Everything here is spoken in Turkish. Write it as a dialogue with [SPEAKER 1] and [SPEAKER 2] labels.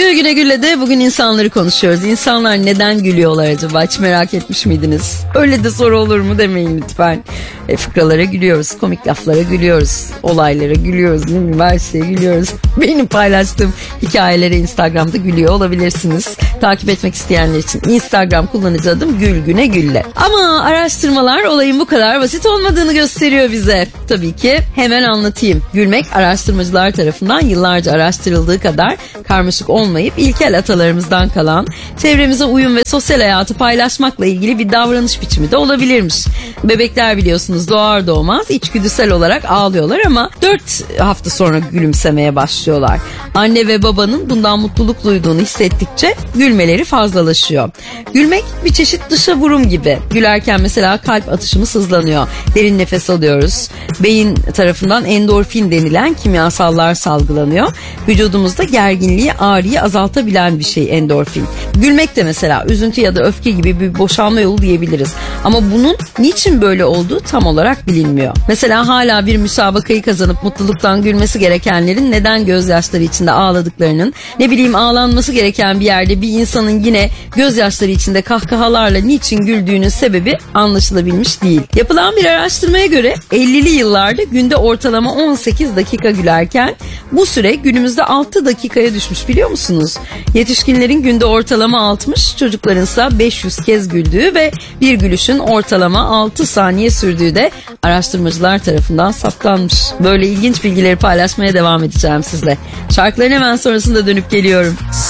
[SPEAKER 1] Gül güne gülle de bugün insanları konuşuyoruz. İnsanlar neden gülüyorlar acaba? Hiç merak etmiş miydiniz? Öyle de soru olur mu demeyin lütfen. Fıkralara gülüyoruz, komik laflara gülüyoruz, olaylara gülüyoruz, değil mi? Her şeye gülüyoruz. Benim paylaştığım hikayelere Instagram'da gülüyor olabilirsiniz. Takip etmek isteyenler için Instagram kullanıcı adım Gül Güne Gülle. Ama araştırmalar olayın bu kadar basit olmadığını gösteriyor bize. Tabii ki hemen anlatayım. Gülmek araştırmacılar tarafından yıllarca araştırıldığı kadar karmaşık olmayıp ilkel atalarımızdan kalan, çevremize uyum ve sosyal hayatı paylaşmakla ilgili bir davranış biçimi de olabilirmiş. Bebekler biliyorsunuz doğar doğmaz içgüdüsel olarak ağlıyorlar ama 4 hafta sonra gülümsemeye başlıyorlar. Anne ve babanın bundan mutluluk duyduğunu hissettikçe gülmeleri fazlalaşıyor. Gülmek bir çeşit dışa vurum gibi. Gülerken mesela kalp atışımız hızlanıyor. Derin nefes alıyoruz. Beyin tarafından endorfin denilen kimyasallar salgılanıyor. Vücudumuzda gerginliği, ağrıyı azaltabilen bir şey endorfin. Gülmek de mesela üzüntü ya da öfke gibi bir boşalma yolu diyebiliriz. Ama bunun niçin böyle olduğu tam olarak bilinmiyor. Mesela hala bir müsabakayı kazanıp mutluluktan gülmesi gerekenlerin neden gözyaşları içinde ağladıklarının, ne bileyim ağlanması gereken bir yerde bir insanın yine gözyaşları içinde kahkahalarla niçin güldüğünün sebebi anlaşılabilmiş değil. Yapılan bir araştırmaya göre 50'li yıllarda günde ortalama 18 dakika gülerken bu süre günümüzde 6 dakikaya düşmüş, biliyor musunuz? Yetişkinlerin günde ortalama 60, çocuklarınsa 500 kez güldüğü ve bir gülüşün ortalama 6 saniye sürdüğü de araştırmacılar tarafından saptanmış. Böyle ilginç bilgileri paylaşmaya devam edeceğim sizle. Şarkıların hemen sonrasında dönüp geliyorum.